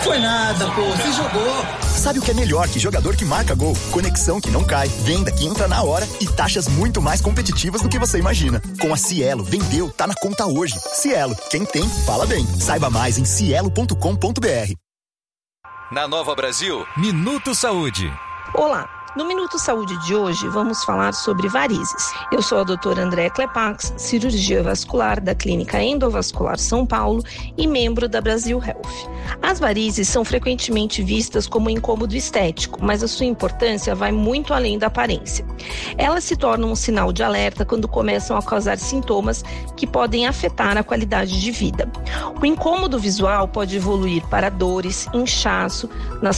Foi nada, pô, você jogou. Sabe o que é melhor que jogador que marca gol? Conexão que não cai, venda que entra na hora e taxas muito mais competitivas do que você imagina. Com a Cielo, vendeu, tá na conta hoje. Cielo, quem tem, fala bem. Saiba mais em cielo.com.br. Na Nova Brasil, Minuto Saúde. Olá. No Minuto Saúde de hoje, vamos falar sobre varizes. Eu sou a doutora Andréa Klepax, cirurgia vascular da Clínica Endovascular São Paulo e membro da Brasil Health. As varizes são frequentemente vistas como incômodo estético, mas a sua importância vai muito além da aparência. Elas se tornam um sinal de alerta quando começam a causar sintomas que podem afetar a qualidade de vida. O incômodo visual pode evoluir para dores, inchaço nas